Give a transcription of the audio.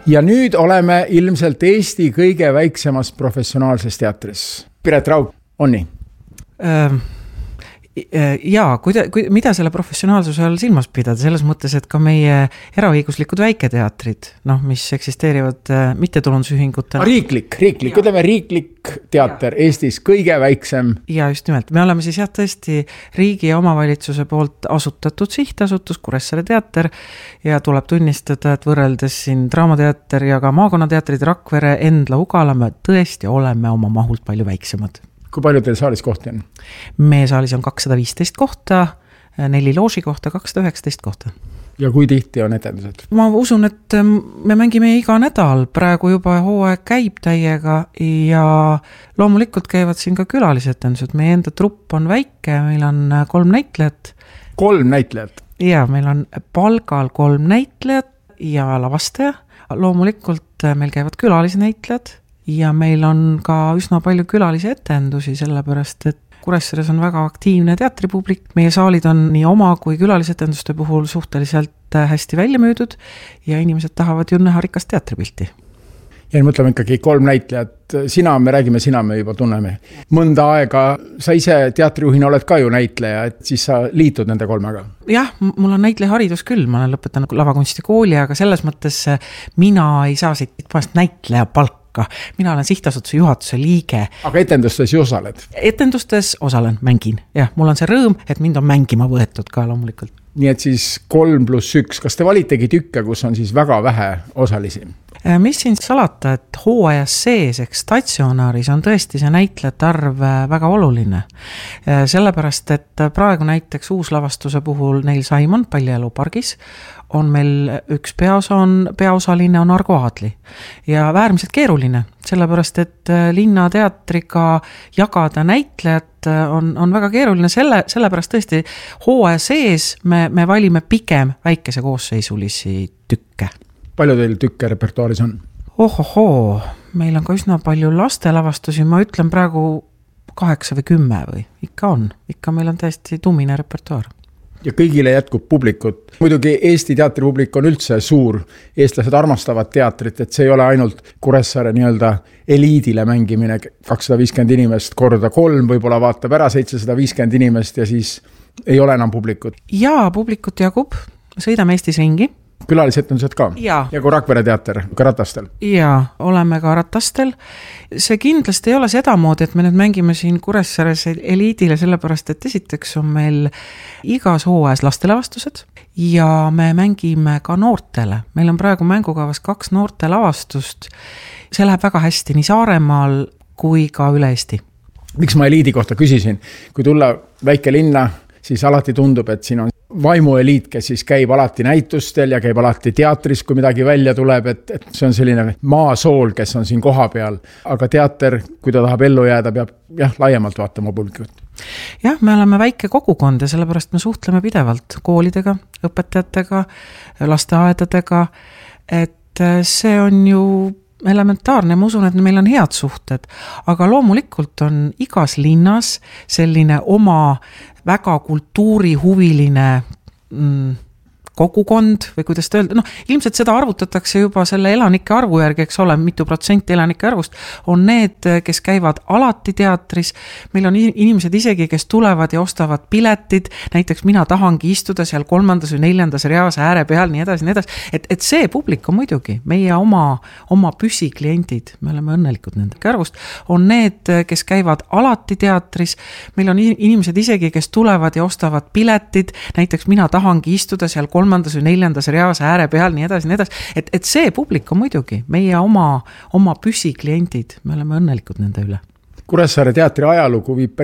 Ja nüüd oleme ilmselt Eesti kõige väiksemas professionaalses teatris. Piret Raug, on nii? Jaa, mida selle professionaalsuse all silmas pidada, selles mõttes, et ka meie eraõiguslikud väiketeatrid, mis eksisteerivad mittetulundusühingutena. Riiklik, ütleme riiklik teater Eestis kõige väiksem. Ja just nimelt, me oleme siis tõesti riigi ja omavalitsuse poolt asutatud sihtasutus Kuressaare teater ja tuleb tunnistada, et võrreldes siin Draamateater ja ka maakonnateatrid Rakvere, Endla, Ugala, me tõesti oleme oma mahult palju väiksemad. Kui palju teil saalis kohti on? Meie saalis on 215 kohta, 4 looži kohta, 219 kohta. Ja kui tihti on etendused? Ma usun, et me mängime iga nädal, praegu juba hooaeg käib täiega ja loomulikult käivad siin ka külalisetendused. Meie enda trupp on väike, meil on 3 näitlejat. 3 näitlejat? Ja, meil on palgal 3 näitlejat ja lavastaja. Loomulikult meil käivad külalisnäitlejad. Ja meil on ka üsna palju külalisi etendusi, sellepärast, et Kuressaares on väga aktiivne teatripublik. Meie saalid on nii oma kui külalisetenduste puhul suhteliselt hästi välja müüdud ja inimesed tahavad ju näha rikast teatripilti. Ja mõtleme ikkagi 3 näitlejat. Me juba tunneme. Mõnda aega, sa ise teatrijuhina oled ka ju näitleja, et siis sa liitud nende 3-ga. Jah, mul on näitlejaharidus küll, ma olen lõpetanud lavakunstikooli, aga selles mõttes mina ei saa siit näitleja palka. Mina olen sihtasutuse juhatuse liige. Aga etendustes ju osaled? Etendustes osalen, mängin. Jah, mul on see rõõm, et mind on mängima võetud ka loomulikult. Nii et siis 3+1. Kas te valitegi tükke, kus on siis väga vähe osalisi? Mis siin salata, et hooajas sees, statsionaaris on tõesti see näitlejate arv väga oluline. Sellepärast, et praegu näiteks uuslavastuse puhul Neil Simon Pallielu pargis on meil üks peaosaline on Argo Aadli ja väärmiselt keeruline, sellepärast, et linnateatriga jagada näitlejat on väga keeruline, sellepärast tõesti hooaja sees me valime pigem väikese koosseisulisi tükke. Palju teil tükke repertuaaris on? Meil on ka üsna palju lastelavastusi, ma ütlen praegu 8 või 10 või ikka meil on täiesti tumine repertuaar. Ja kõigile jätkub publikut. Muidugi Eesti teatripublik on üldse suur. Eestlased armastavad teatrit, et see ei ole ainult Kuressaare nii-öelda eliidile mängimine. 250 inimest korda 3, võib-olla vaatab ära 750 inimest ja siis ei ole enam publikut. Jaa, publikut jagub. Sõidame Eestis ringi. Külalisetendused ka? Ja kui Rakvere teater, ka ratastel? Jaa, oleme ka ratastel. See kindlasti ei ole sedamoodi, et me nüüd mängime siin Kuressaares eliidile, sellepärast, et esiteks on meil igas hooajas lastelavastused ja me mängime ka noortele. Meil on praegu mängukavas 2 noortelavastust. See läheb väga hästi nii Saaremaal kui ka üle Eesti. Miks ma eliidi kohta küsisin? Kui tulla väike linna, siis alati tundub, et siin on vaimueliit, kes siis käib alati näitustel ja käib alati teatris, kui midagi välja tuleb, et see on selline maasool, kes on siin koha peal. Aga teater, kui ta tahab ellu jääda, peab laiemalt vaatama publikut. Jah, me oleme väike kogukond ja sellepärast me suhtleme pidevalt koolidega, õpetajatega, lasteaedadega, et see on ju elementaarne, ma usun, et meil on head suhted, aga loomulikult on igas linnas selline oma väga kultuurihuviline kogukond või kuidas ta öelda, ilmselt seda arvutatakse juba selle elanike arvu järgi, eks ole, mitu protsenti elanike arvust, on need, kes käivad alati teatris, meil on inimesed isegi, kes tulevad ja ostavad piletid, näiteks mina tahangi istuda seal 3. või 4. reas ääre peal, nii edasi, et see publik on muidugi, meie oma püsikliendid, me oleme õnnelikud nende arvust, on need, kes käivad alati teatris, meil on inimesed isegi, kes tulevad ja ostavad piletid, näiteks mina tahangi istuda seal 3. või 4. reas ääre peal, nii edasi, et see publik on muidugi meie oma püsikliendid, me oleme õnnelikud nende üle. Kuressaare teatri ajalugu viib